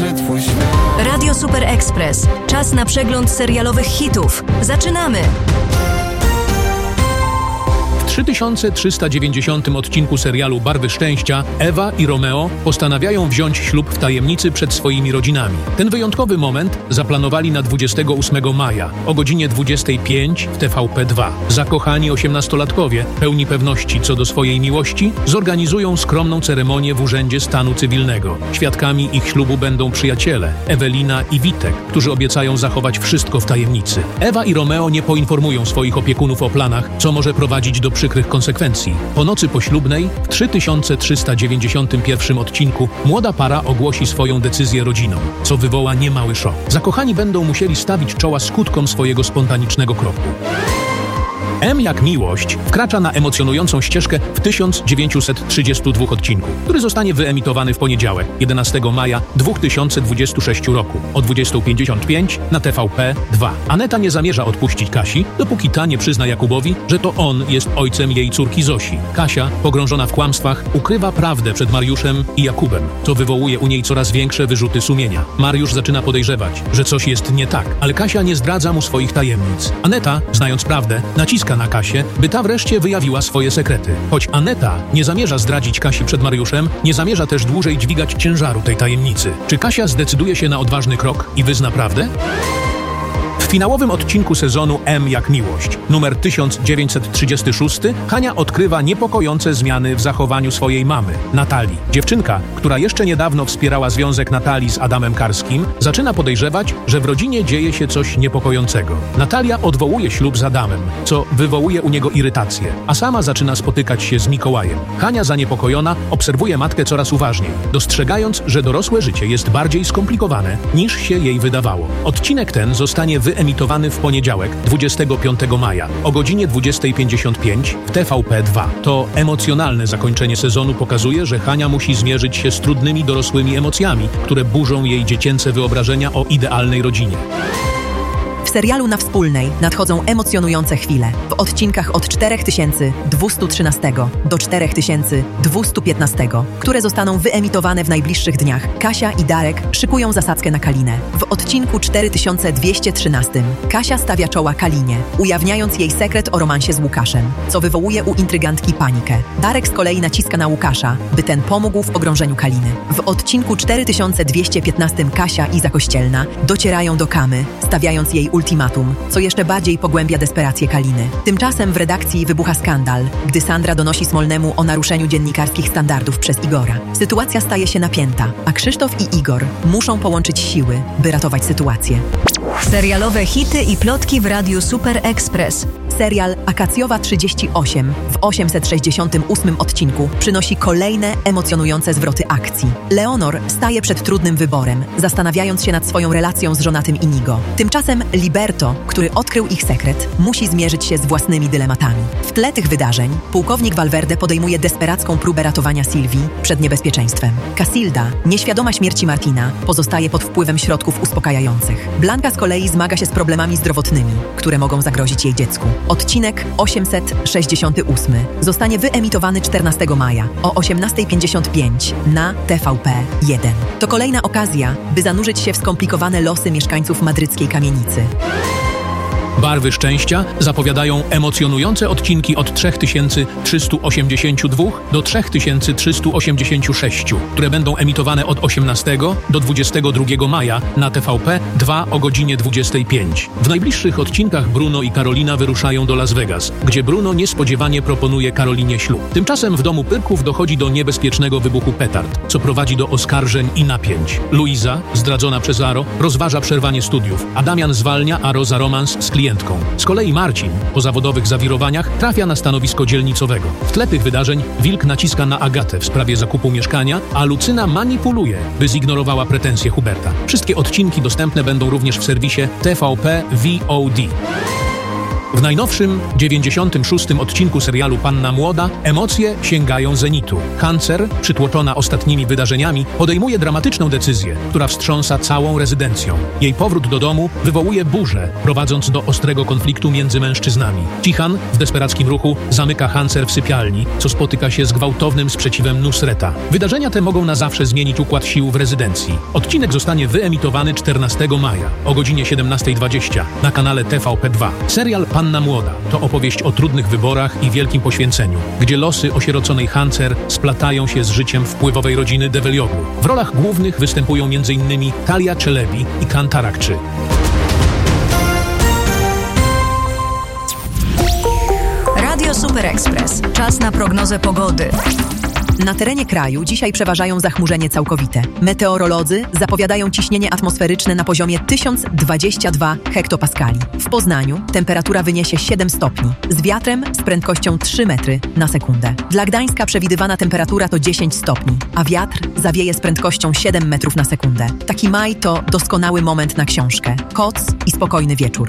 zobaczę twój świat. Radio Super Express. Czas na przegląd serialowych hitów. Zaczynamy! W 3390 odcinku serialu Barwy Szczęścia Ewa i Romeo postanawiają wziąć ślub w tajemnicy przed swoimi rodzinami. Ten wyjątkowy moment zaplanowali na 28 maja o godzinie 25 w TVP2. Zakochani 18-latkowie, pełni pewności co do swojej miłości, zorganizują skromną ceremonię w Urzędzie Stanu Cywilnego. Świadkami ich ślubu będą przyjaciele Ewelina i Witek, którzy obiecają zachować wszystko w tajemnicy. Ewa i Romeo nie poinformują swoich opiekunów o planach, co może prowadzić do przykrych konsekwencji. Po nocy poślubnej, w 3391 odcinku, młoda para ogłosi swoją decyzję rodzinom, co wywoła niemały szok. Zakochani będą musieli stawić czoła skutkom swojego spontanicznego kroku. M jak miłość wkracza na emocjonującą ścieżkę w 1932 odcinku, który zostanie wyemitowany w poniedziałek, 11 maja 2026 roku o 20:55 na TVP2. Aneta nie zamierza odpuścić Kasi, dopóki ta nie przyzna Jakubowi, że to on jest ojcem jej córki Zosi. Kasia, pogrążona w kłamstwach, ukrywa prawdę przed Mariuszem i Jakubem, co wywołuje u niej coraz większe wyrzuty sumienia. Mariusz zaczyna podejrzewać, że coś jest nie tak, ale Kasia nie zdradza mu swoich tajemnic. Aneta, znając prawdę, naciska na Kasię, by ta wreszcie wyjawiła swoje sekrety. Choć Aneta nie zamierza zdradzić Kasi przed Mariuszem, nie zamierza też dłużej dźwigać ciężaru tej tajemnicy. Czy Kasia zdecyduje się na odważny krok i wyzna prawdę? W finałowym odcinku sezonu M jak miłość, numer 1936, Hania odkrywa niepokojące zmiany w zachowaniu swojej mamy, Natalii. Dziewczynka, która jeszcze niedawno wspierała związek Natalii z Adamem Karskim, zaczyna podejrzewać, że w rodzinie dzieje się coś niepokojącego. Natalia odwołuje ślub z Adamem, co wywołuje u niego irytację, a sama zaczyna spotykać się z Mikołajem. Hania, zaniepokojona, obserwuje matkę coraz uważniej, dostrzegając, że dorosłe życie jest bardziej skomplikowane, niż się jej wydawało. Odcinek ten zostanie wyemitowany w poniedziałek, 25 maja, o godzinie 20:55 w TVP2. To emocjonalne zakończenie sezonu pokazuje, że Hania musi zmierzyć się z trudnymi dorosłymi emocjami, które burzą jej dziecięce wyobrażenia o idealnej rodzinie. W serialu Na Wspólnej nadchodzą emocjonujące chwile. W odcinkach od 4213 do 4215, które zostaną wyemitowane w najbliższych dniach, Kasia i Darek szykują zasadzkę na Kalinę. W odcinku 4213 Kasia stawia czoła Kalinie, ujawniając jej sekret o romansie z Łukaszem, co wywołuje u intrygantki panikę. Darek z kolei naciska na Łukasza, by ten pomógł w pogrążeniu Kaliny. W odcinku 4215 Kasia i Zakościelna docierają do Kamy, stawiając jej ultimatum, co jeszcze bardziej pogłębia desperację Kaliny. Tymczasem w redakcji wybucha skandal, gdy Sandra donosi Smolnemu o naruszeniu dziennikarskich standardów przez Igora. Sytuacja staje się napięta, a Krzysztof i Igor muszą połączyć siły, by ratować sytuację. Serialowe hity i plotki w Radiu Super Express. Serial Akacjowa 38 w 868 odcinku przynosi kolejne emocjonujące zwroty akcji. Leonor staje przed trudnym wyborem, zastanawiając się nad swoją relacją z żonatym Inigo. Tymczasem Liberto, który odkrył ich sekret, musi zmierzyć się z własnymi dylematami. W tle tych wydarzeń pułkownik Valverde podejmuje desperacką próbę ratowania Sylwii przed niebezpieczeństwem. Casilda, nieświadoma śmierci Martina, pozostaje pod wpływem środków uspokajających. Blanka z kolei zmaga się z problemami zdrowotnymi, które mogą zagrozić jej dziecku. Odcinek 868 zostanie wyemitowany 14 maja o 18:55 na TVP1. To kolejna okazja, by zanurzyć się w skomplikowane losy mieszkańców madryckiej kamienicy. Barwy Szczęścia zapowiadają emocjonujące odcinki od 3382 do 3386, które będą emitowane od 18 do 22 maja na TVP2 o godzinie 25. W najbliższych odcinkach Bruno i Karolina wyruszają do Las Vegas, gdzie Bruno niespodziewanie proponuje Karolinie ślub. Tymczasem w domu Pyrków dochodzi do niebezpiecznego wybuchu petard, co prowadzi do oskarżeń i napięć. Luiza, zdradzona przez Aro, rozważa przerwanie studiów, a Damian zwalnia Aro za romans z klientem. Z kolei Marcin, po zawodowych zawirowaniach, trafia na stanowisko dzielnicowego. W tle tych wydarzeń Wilk naciska na Agatę w sprawie zakupu mieszkania, a Lucyna manipuluje, by zignorowała pretensje Huberta. Wszystkie odcinki dostępne będą również w serwisie TVP VOD. W najnowszym, 96. odcinku serialu Panna Młoda emocje sięgają zenitu. Hancer, przytłoczona ostatnimi wydarzeniami, podejmuje dramatyczną decyzję, która wstrząsa całą rezydencją. Jej powrót do domu wywołuje burzę, prowadząc do ostrego konfliktu między mężczyznami. Cihan w desperackim ruchu zamyka Hancer w sypialni, co spotyka się z gwałtownym sprzeciwem Nusreta. Wydarzenia te mogą na zawsze zmienić układ sił w rezydencji. Odcinek zostanie wyemitowany 14 maja o godzinie 17:20 na kanale TVP2. Serial Panna Młoda to opowieść o trudnych wyborach i wielkim poświęceniu, gdzie losy osieroconej Hancer splatają się z życiem wpływowej rodziny Develioglu. W rolach głównych występują m.in. Talia Czelebi i Khan Tarakczy. Radio Super Express. Czas na prognozę pogody. Na terenie kraju dzisiaj przeważają zachmurzenie całkowite. Meteorolodzy zapowiadają ciśnienie atmosferyczne na poziomie 1022 hektopaskali. W Poznaniu temperatura wyniesie 7 stopni, z wiatrem z prędkością 3 metry na sekundę. Dla Gdańska przewidywana temperatura to 10 stopni, a wiatr zawieje z prędkością 7 metrów na sekundę. Taki maj to doskonały moment na książkę, koc i spokojny wieczór.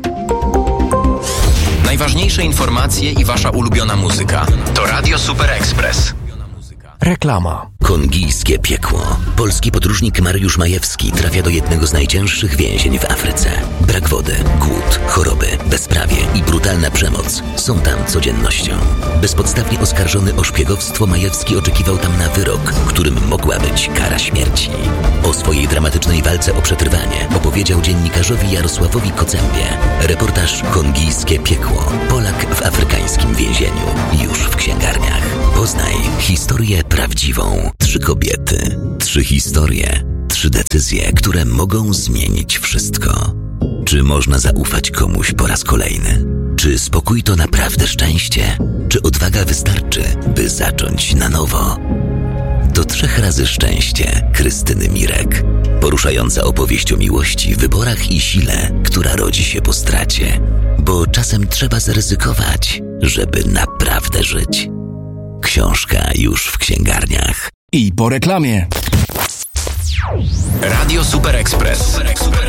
Najważniejsze informacje i wasza ulubiona muzyka to Radio Super Express. Reklama. Kongijskie piekło. Polski podróżnik Mariusz Majewski trafia do jednego z najcięższych więzień w Afryce. Brak wody, głód, choroby, bezprawie i brutalna przemoc są tam codziennością. Bezpodstawnie oskarżony o szpiegowstwo, Majewski oczekiwał tam na wyrok, którym mogła być kara śmierci. O swojej dramatycznej walce o przetrwanie opowiedział dziennikarzowi Jarosławowi Kocębie. Reportaż Kongijskie piekło. Polak w afrykańskim więzieniu. Już w księgarniach. Poznaj historię prawdziwą. 3 kobiety, 3 historie, 3 decyzje, które mogą zmienić wszystko. Czy można zaufać komuś po raz kolejny? Czy spokój to naprawdę szczęście? Czy odwaga wystarczy, by zacząć na nowo? To 3 razy szczęście Krystyny Mirek. Poruszająca opowieść o miłości, wyborach i sile, która rodzi się po stracie. Bo czasem trzeba zaryzykować, żeby naprawdę żyć. Książka już w księgarniach. I po reklamie. Radio Super Express.